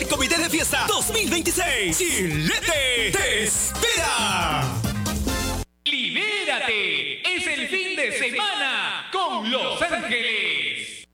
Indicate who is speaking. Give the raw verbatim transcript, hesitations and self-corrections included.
Speaker 1: Comité de Fiesta dos mil veintiséis. Chilete te espera.
Speaker 2: ¡Libérate! Es el fin de semana con Los Ángeles.